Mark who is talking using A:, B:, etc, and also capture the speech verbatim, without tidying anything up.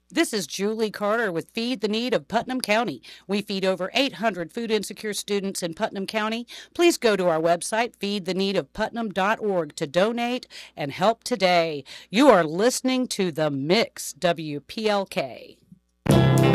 A: This is Julie Carter with Feed the Need of Putnam County. We feed over eight hundred food insecure students in Putnam County. Please go to our website, feed the need of putnam dot org, to donate and help today. You are listening to The Mix, W P L K.